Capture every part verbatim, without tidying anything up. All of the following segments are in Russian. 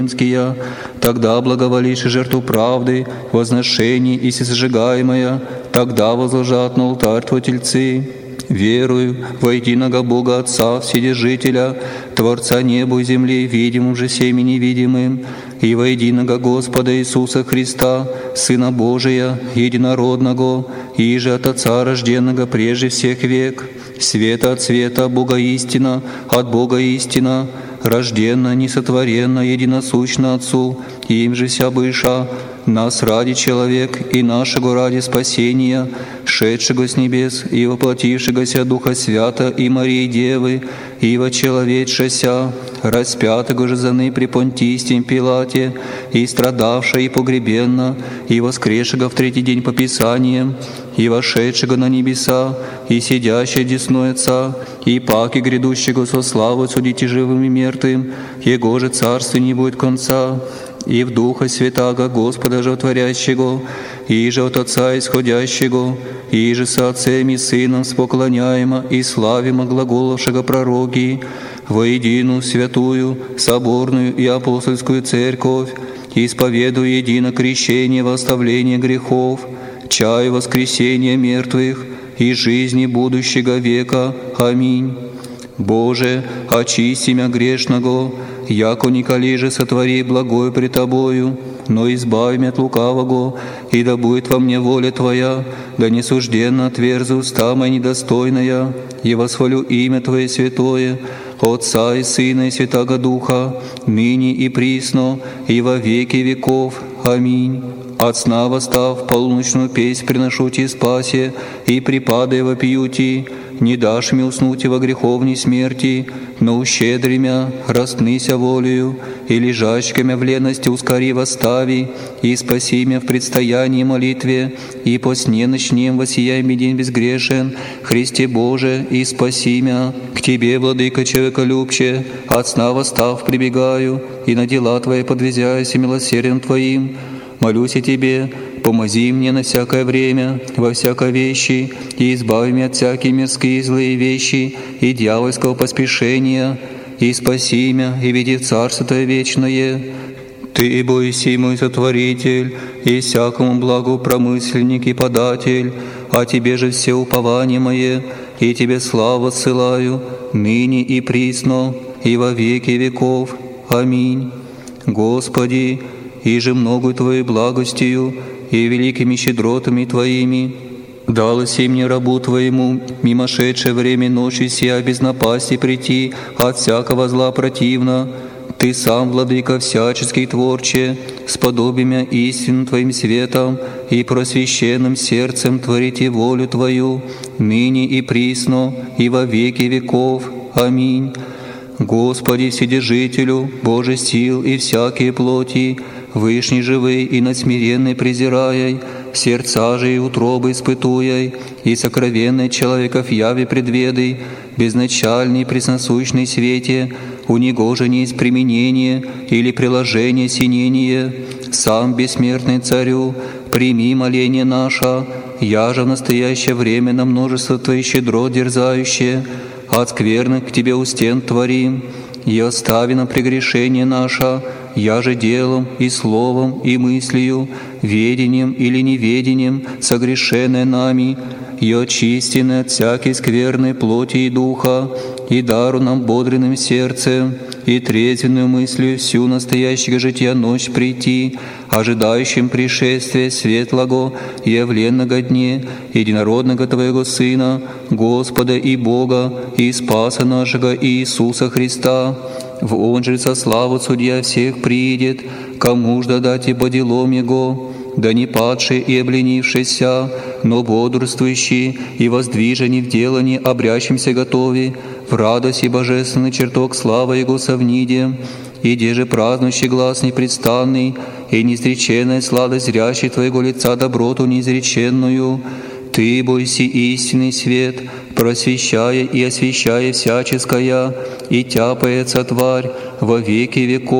тогда благоволишь и жертву правды, возношение и сожигаемое, тогда возложат на алтарь Твой тельцы. Верую во единого Бога Отца, Вседержителя, Творца неба и земли, видимым же всеми невидимым, и во единого Господа Иисуса Христа, Сына Божия, единородного, и же от Отца рожденного прежде всех век, света от света, Бога истина, от Бога истина, рожденно, несотворенно, единосущно Отцу, им же вся быша, нас ради человек и нашего ради спасения, шедшего с небес и воплотившегося Духа Свята и Марии Девы, и вочеловечшася, распятого же заны при Понтистием Пилате, и страдавша и погребенна, и воскресшего в третий день по Писаниям, и вошедшего на небеса, и сидящего десной Отца, и паки грядущего со славой судите живым и мертвым, Его же царстве не будет конца, и в Духа Святаго Господа животворящего, и же от Отца исходящего, и же со Отцем и Сыном споклоняемо и славимо глаголовшего пророки, во единую святую, соборную и апостольскую церковь, исповедую едино крещение во оставление грехов, чаю воскресения мертвых и жизни будущего века. Аминь. Боже, очисти мя грешного, яко николи же сотвори благое пред Тобою, но избави мя от лукавого, и да будет во мне воля Твоя, да не сужденно отверзу уста моя недостойная, и восхвалю имя Твое святое, Отца и Сына и Святаго Духа, ныне и присно, и во веки веков. Аминь. От сна восстав, полуночную песнь приношу Ти спасе, и припадая вопию Ти, не дашь мне уснуть и во греховней смерти, но ущедри мя, растныся волею, и лежащими в лености ускори восстави, и спаси мя в предстоянии молитве, и по сне ночнем воссияй ми день безгрешен, Христе Боже, и спаси мя. К Тебе, Владыка человеколюбче, от сна восстав прибегаю, и на дела Твои подвязяюсь и милосердием Твоим. Молюсь о Тебе, помози мне на всякое время, во всякой вещи, и избави меня от всякие мирские и злые вещи, и дьявольского поспешения, и спаси меня, и веди в Царство Твое вечное. Ты, бойся, мой Сотворитель, и всякому благу промысленник и податель, а Тебе же все упование мое, и Тебе славу ссылаю, ныне и присно, и во веки веков. Аминь. Господи, и же многою Твоей благостью и великими щедротами Твоими далось и мне рабу Твоему, мимошедшее время ночи сия без напасти прийти от всякого зла противно. Ты сам, Владыка всяческий творче, сподобимя истинным Твоим светом и просвященным сердцем творите волю Твою, ныне и присно, и во веки веков. Аминь. Господи, Вседержителю, Боже сил и всякие плоти, Вышний живый и надсмиренный презираяй, сердца же и утробы испытуяй, и сокровенный человеков яви предведай, безначальный пресносущный свете, у него же не есть применение или приложение синение. Сам бессмертный Царю, прими моление наше, я же в настоящее время на множество Твоих щедрот дерзающее, от скверных к Тебе у стен творим, и остави нам прегрешение наше, я же делом и словом и мыслью, ведением или неведением, согрешенное нами, и очистенное от всякой скверной плоти и духа, и дару нам бодренным сердцем, и трезвенную мыслью всю настоящего жития ночь прийти, ожидающим пришествия светлого и явленного дне, единородного Твоего Сына, Господа и Бога, и Спаса нашего Иисуса Христа. В Он же со славу Судья всех приидет, кому ж дадать и по делам Его, да не падший и обленившийся, но бодрствующий и воздвиженный в делании обрящимся готови, в радость и божественный чертог слава Его совниде, и де же празднующий глаз непрестанный, и неизреченная сладость зрящий Твоего лица доброту неизреченную. Ты, бойся истинный свет, просвещая и освещая всяческое, и тяпается тварь во веки веков.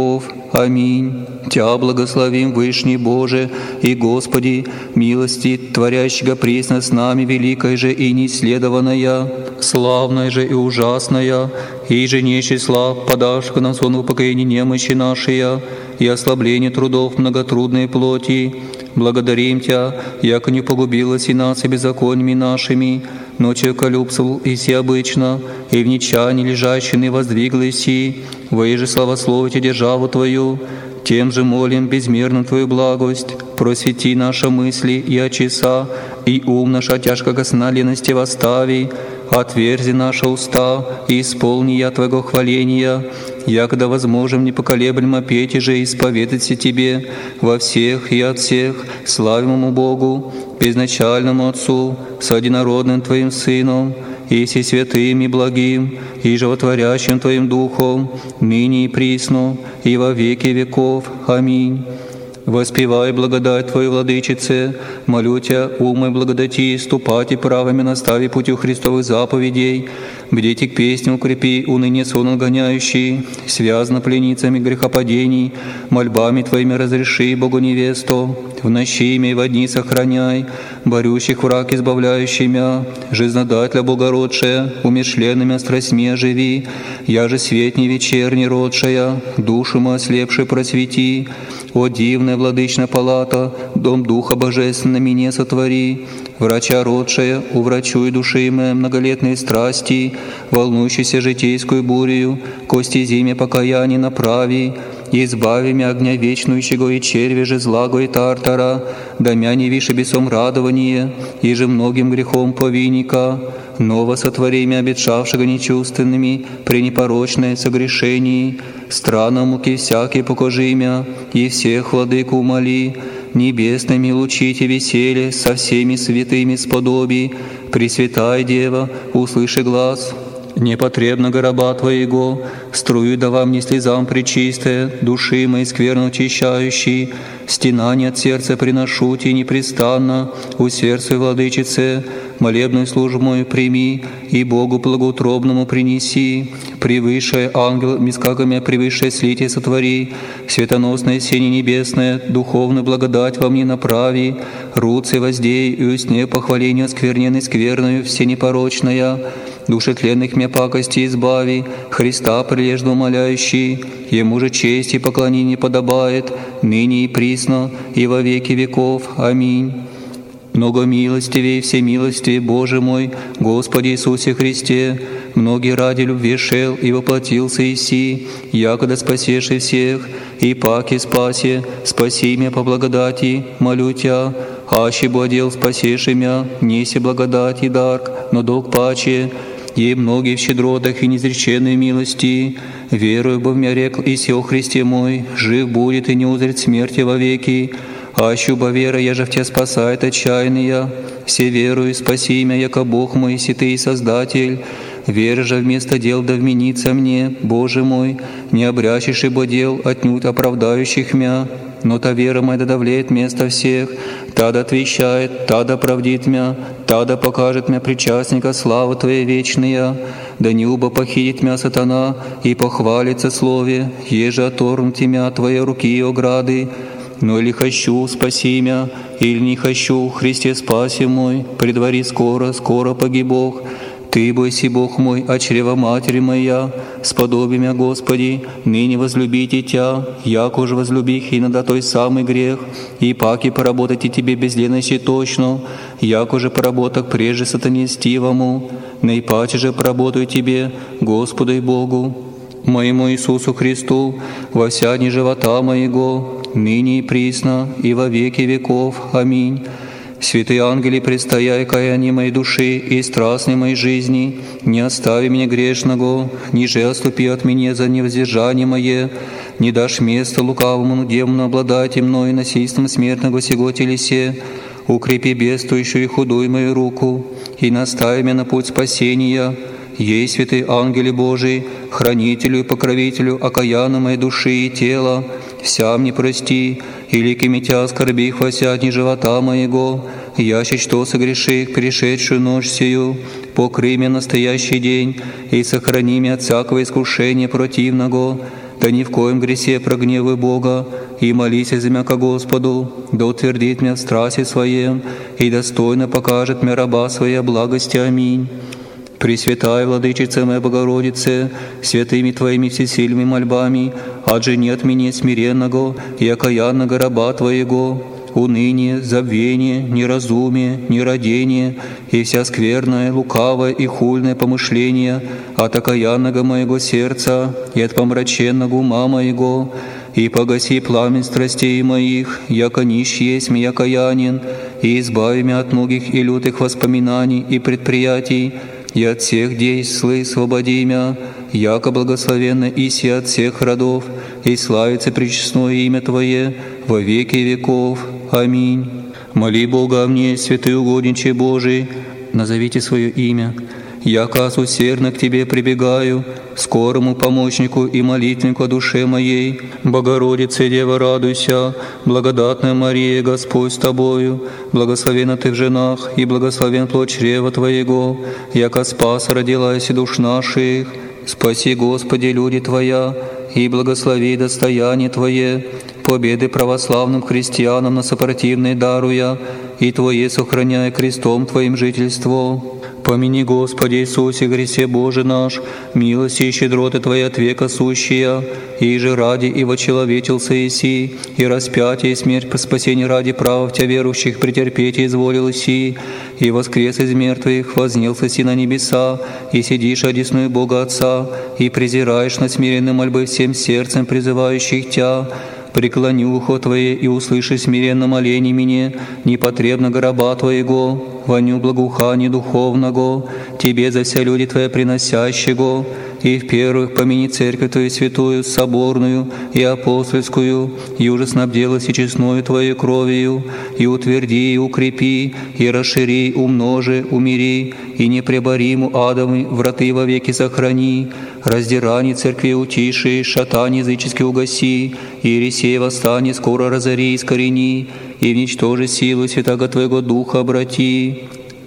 Аминь. Тя благословим, Вышний Боже и Господи, милости творящего пресно с нами, великой же и неисследованная, славная же и ужасная, и же не числа, подашь к нам сон упокоение немощи нашей и ослабление трудов многотрудной плоти. Благодарим Тя, яко не погубилась и нас и беззакониями нашими, но человеколюбствовал и си обычно, и в нечаянии лежащий воздвиглась и, воеже славословите державу Твою. Тем же молим безмерно Твою благость, просвети наши мысли и очеса, и ум наш от тяжкого сна лености восстави, отверзи наши уста и исполни я Твоего хваления, якогда возможем непоколеблемо петь и же исповедаться Тебе во всех и от всех славимому Богу, безначальному Отцу, с одинородным Твоим Сыном, и все святым и благим, и животворящим Твоим Духом, ныне и присно, и во веки веков. Аминь. Воспевай благодать Твою, Владычице, молю Тя, умой благодати, ступати правыми настави путю Христовых заповедей, бдите к песням укрепи, уныние сон отгоняющий, связано пленницами грехопадений, мольбами Твоими разреши Богу невесту, в ночи имя и во дни сохраняй, борющих враг избавляющий мя, жизнодателя Богородшая, умершленными страстьми оживи, я же свет не вечерний родшая, душу мы ослепшей просвети, о дивная владычная палата, дом Духа Божественного мне сотвори, врача родшая, уврачуй души мои многолетные страсти, волнующейся житейскую бурею, кости зиме покаяние направи, избави мя огня вечнующего и черви же злаго и тартара, да мя не више бесом радование, и же многим грехом повинника, ново сотвори мя обетшавшего нечувственными, при непорочное согрешении, странно муки всякие покажи мя, и всех владыку умоли, небесными лучите веселье со всеми святыми сподоби, Пресвятая Дева, услыши глаз, непотребно гроба Твоего, струю да вам не слезам пречистая, души моей скверно очищающей, стенание от сердца приношу Тебе непрестанно, усердствуй, Владычице, молебную службу мою прими, и Богу благоутробному принеси, превыше ангел, мискаками превыше слитие сотвори, светоносное сене небесное, духовную благодать во мне направи, руцы воздей и усне похваление оскверненной скверною, все непорочная, души тленных мя пакости избави, Христа прилежно умоляющий, Ему же честь и поклонение подобает, ныне и присно, и во веки веков. Аминь. Много милостивей, всемилостивей, Боже мой, Господи Иисусе Христе, многие ради любви шел и воплотился Иси, якогда спасеши всех, и паки спаси, спаси мя по благодати, молю Тя, аще бладел спасеши мя, неси благодать и дарк, но долг паче, и многие в щедротах и неизреченной милости, верую, бо в мя рекл и сел Христе мой, жив будет и не узрит смерти вовеки, ащу бо вера, я же в Тя спасает отчаянная, все верую, спаси мя, яко Бог мой, си Ты и Создатель, вера же вместо дел да вменится мне, Боже мой, не обрящешь ибо дел отнюдь оправдающих мя, но та вера моя да давлеет место всех, та да отвечает, та да правдит мя, та да покажет мя причастника славы Твоей вечная, да не убо похитит мя сатана и похвалится слове, еже оторнут мя от Твоей руки и ограды, но или хочу, спаси мя, или не хочу, Христе спаси мой, предвари скоро, скоро погибох, Ты, бойся, Бог мой, от чрева матери моя, сподоби мя, Господи, ныне возлюбите Тя, яко же возлюбих и надо той самый грех, и паки поработайте Тебе без лености точно, яко же поработок прежде сатане стивому, наипаче же поработаю Тебе, Господу и Богу, моему Иисусу Христу, во вся дни живота моего, ныне и присно, и во веки веков. Аминь. Святые ангели, предстояй каяние моей души и страстной моей жизни, не остави меня грешного, ниже отступи от меня за невоздержание мое, не дашь места лукавому демону обладать мною насильством смертного сего телесе, укрепи бедствующую и худую мою руку, и настави меня на путь спасения. Ей, святые ангели Божии, хранителю и покровителю окаянной моей души и тела, вся мне прости, и ликами Тя оскорби хвася дни живота моего, яще что согреших пришедшую ночь сию, покрый меня настоящий день, и сохрани меня от всякого искушения противного, да ни в коем гресе прогневай Бога, и молись за меня ко Господу, да утвердит меня в страсти Своем, и достойно покажет мне раба Своей благости. Аминь. Пресвятая Владычица моя Богородице, святыми Твоими всесильными мольбами, отжени от меня смиренного и окаянного раба Твоего, уныние, забвение, неразумие, нерадение и вся скверное, лукавое и хульное помышление от окаянного моего сердца и от помраченного ума моего, и погаси пламень страстей моих, яко нищ есть ми окаянен, и избави меня от многих и лютых воспоминаний и предприятий, и от всех действий свободи меня, яко благословенно иси от всех родов, и славится пречестное имя Твое во веки веков. Аминь. Моли Бога о мне, святый угодниче Божий, назовите свое имя. Яко усердно к Тебе прибегаю, скорому помощнику и молитвеннику о душе моей. Богородице, Дева, радуйся, благодатная Мария, Господь с Тобою, благословенна Ты в женах, и благословен плод чрева Твоего, яко спас родилась и душ наших. Спаси, Господи, люди Твоя, и благослови достояние Твое, победы православным христианам на сопротивной даруя, и Твое сохраняя крестом Твоим жительство. Помяни, Господи Иисусе Христе Боже наш, милости и щедроты Твоя от века сущая, и же ради и вочеловечился Иси, и распятие и смерть по спасению ради прав Тебя верующих претерпеть изволил Иси, и воскрес из мертвых, вознелся Си на небеса, и сидишь одесную Бога Отца, и презираешь на смиренные мольбы всем сердцем призывающих Тя. Преклони ухо Твое и услыши смиренно моление мне, непотребного раба Твоего, воню благоухания духовного, Тебе за вся люди Твоя приносящего, и в первых помяни церковь Твою святую, соборную и апостольскую, и уже снабделась и честною Твоей кровью, и утверди, и укрепи, и расшири, умножи, умири, и непребориму адовы враты вовеки сохрани, раздирание церкви утиши, шатань язычески угаси, и ересей восстане скоро разори и искорени, и в ничтоже силу святаго Твоего Духа обрати.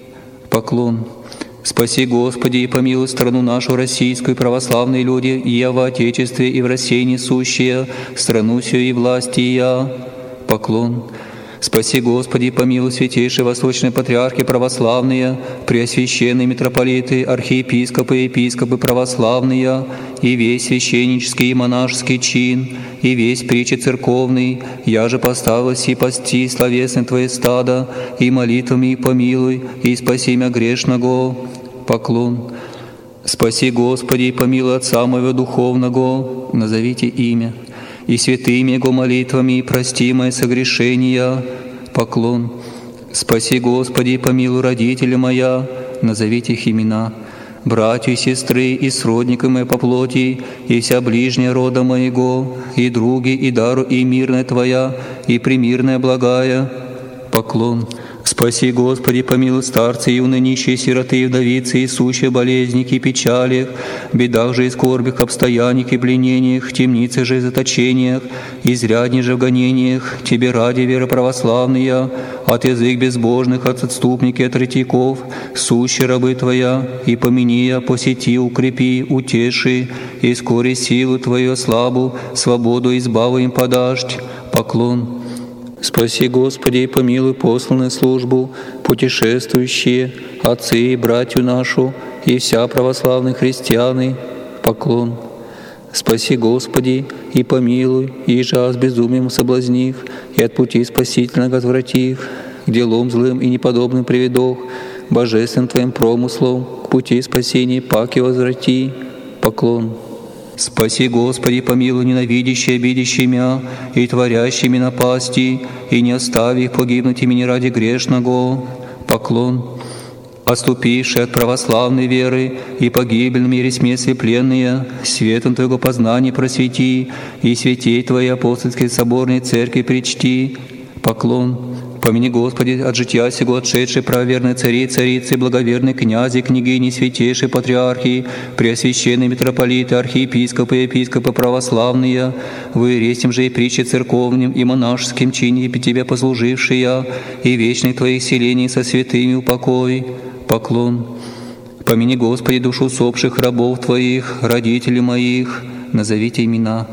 Поклон. Спаси, Господи, и помилуй страну нашу российскую, православные люди, и я в Отечестве, и в России несущие, страну сию и власти и я. Поклон. Спаси, Господи, и помилуй святейшие восточные патриархи православные, преосвященные митрополиты, архиепископы и епископы православные, и весь священнический и монашеский чин, и весь притчи церковный, я же поставилась и пасти словесное Твое стадо, и молитвами и помилуй, и спаси меня грешного. Поклон. Спаси, Господи, и помилуй Отца моего духовного, назовите имя, и святыми Его молитвами прости мои согрешения. Поклон. Спаси, Господи, и помилуй родителя моя, назовите их имена, братья и сестры, и сродники мои по плоти, и вся ближняя рода моего, и други, и дару, и мирная Твоя, и примирная благая. Поклон. Спаси, Господи, помилуй старцы, юные, нищие, сироты, и вдовицы, и сущие болезники, и печалях, бедах же и скорбях, обстояниях и пленениях, темницах же и заточениях, изрядней же в гонениях, Тебе ради веры православные, от язык безбожных, от отступники, от ретиков, сущие рабы Твоя, и помяни я, посети, укрепи, утеши, и скоре силу Твою слабу, свободу избаву им подашь. Поклон. Спаси, Господи, и помилуй посланную службу, путешествующие, отцы и братью нашу, и вся православные христианы. Поклон. Спаси, Господи, и помилуй, и же с безумием соблазнив, и от пути спасительного отвратив, к делам злым и неподобным приведох, божественным Твоим промыслом, к пути спасения паки возврати. Поклон. Спаси, Господи, помилуй ненавидящие, обидящие мя, и творящими напасти, и не остави их погибнуть имени ради грешного. Поклон. Отступившие от православной веры и погибель в мире смесли пленные, светом Твоего познания просвети, и святей Твоей апостольской соборной церкви причти. Поклон. Помяни, Господи, от жития сего отшедшие правоверные цари, царицы, благоверные князи, княгини, святейшие патриархи, преосвященные митрополиты, архиепископы, епископы православные, вы рестим же и притчи церковным и монашеским чине Тебе послужившие, и вечных Твоих селений со святыми упокой. Поклон. Помяни, Господи, душу усопших рабов Твоих, родителей моих, назовите имена,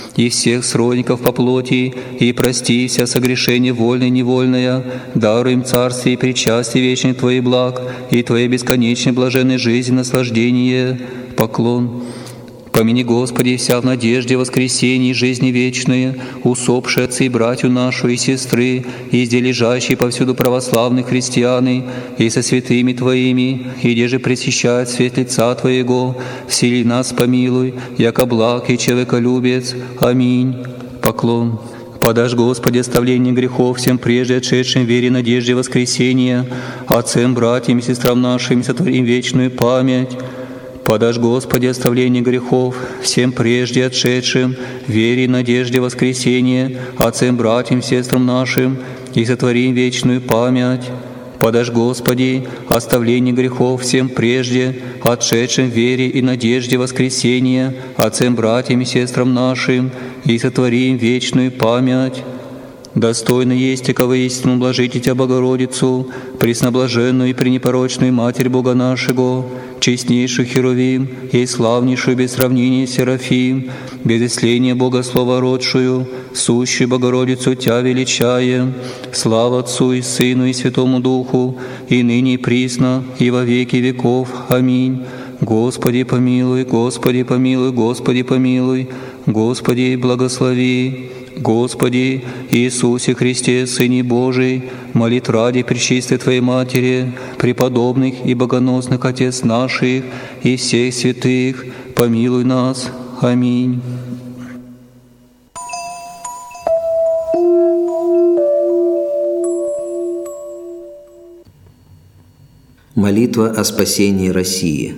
и всех сродников по плоти, и прости вся согрешение вольное и невольное, даруй им царствие и причастие вечных Твоих благ, и Твоей бесконечной блаженной жизни наслаждение. Поклон. Помяни, Господи, вся в надежде воскресения и жизни вечной, усопшие отцы и братью нашу и сестры, и где лежащие повсюду православные христианы, и со святыми Твоими, и где же пресыщает свет лица Твоего, всели нас помилуй, яко благ и человеколюбец. Аминь. Поклон. Подашь, Господи, оставление грехов всем прежде отшедшим в вере и надежде воскресения, отцам, братьям и сестрам нашим сотворим вечную память. Подашь, Господи, оставление грехов всем прежде отшедшим в вере и надежде воскресения, отцам, братьям, сестрам нашим, и сотворим вечную память. Подашь, Господи, оставление грехов всем прежде отшедшим в вере и надежде воскресения, отцам, братьям и сестрам нашим, и сотворим вечную память. Достойно есть и ко истину блажить Тебя, Богородицу, пресноблаженную и пренепорочную Матерь Бога нашего, честнейшую Херувим и славнейшую без сравнения Серафим, без исления Бога Слова родшую, сущую Богородицу Тя величаем. Слава Отцу и Сыну и Святому Духу, и ныне и присно, и во веки веков. Аминь. Господи помилуй, Господи помилуй, Господи помилуй, Господи благослови. Господи Иисусе Христе, Сыне Божий, молит ради пречистой Твоей Матери, преподобных и богоносных Отец наших и всех святых, помилуй нас. Аминь. Молитва о спасении России.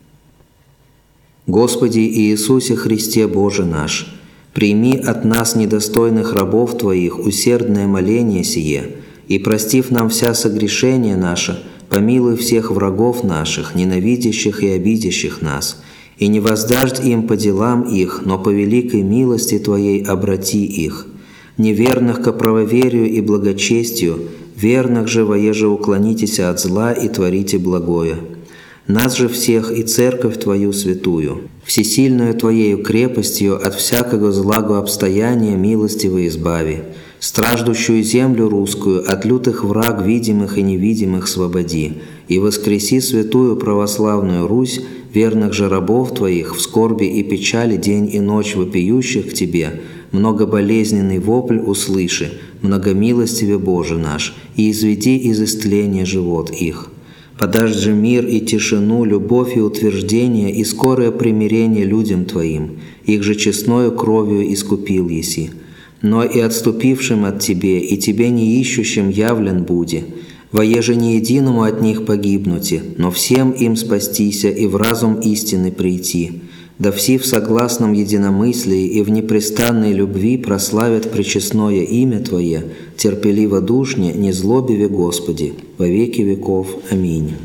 Господи Иисусе Христе, Боже наш, прими от нас, недостойных рабов Твоих, усердное моление сие, и, простив нам вся согрешения наши, помилуй всех врагов наших, ненавидящих и обидящих нас, и не воздашь им по делам их, но по великой милости Твоей обрати их. Неверных ко правоверию и благочестию, верных же воеже уклонитесь от зла и творите благое. Нас же всех и Церковь Твою святую, всесильную Твоею крепостью от всякого злагу обстояния милостиво избави, страждущую землю русскую от лютых враг видимых и невидимых свободи, и воскреси святую православную Русь, верных же рабов Твоих в скорби и печали день и ночь вопиющих к Тебе, многоболезненный вопль услыши, многомилостиве Боже наш, и изведи из истления живот их. Подашь же мир и тишину, любовь и утверждение, и скорое примирение людям Твоим, их же честною кровью искупил еси. Но и отступившим от Тебе, и Тебе не ищущим явлен буди, воеже не единому от них погибнути, но всем им спастися и в разум истины прийти. Да все в согласном единомыслии и в непрестанной любви прославят пречестное имя Твое, терпеливо душне, не злобиве Господи, во веки веков. Аминь.